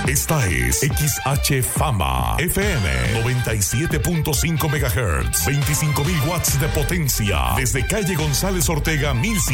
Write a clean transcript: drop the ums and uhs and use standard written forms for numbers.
Esta es XH Fama FM 97.5 MHz, 25,000 watts de potencia. Desde calle González Ortega 1100.